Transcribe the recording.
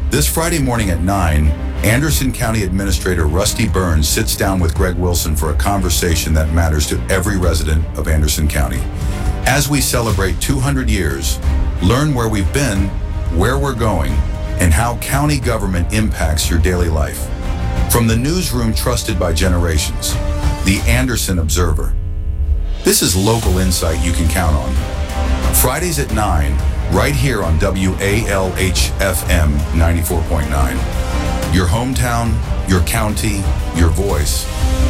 This Friday morning at 9, Anderson County Administrator Rusty Burns sits down with Greg Wilson for a conversation that matters to every resident of Anderson County. As we celebrate 200 years, learn where we've been, where we're going, and how county government impacts your daily life. From the newsroom trusted by generations, the Anderson Observer. This is local insight you can count on. Fridays at 9, right here on WALH-FM 94.9. Your hometown, your county, your voice.